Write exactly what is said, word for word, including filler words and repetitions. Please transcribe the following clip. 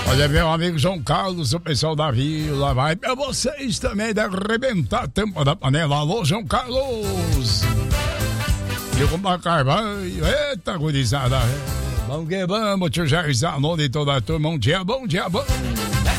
Olha, meu amigo João Carlos, o pessoal da Vila, vai pra vocês também de arrebentar a tampa da panela. Alô, João Carlos! E o Carvalho, eita, gurizada! Vamos que vamos, tio Jair Zanoni e toda a turma. Bom dia, bom dia, bom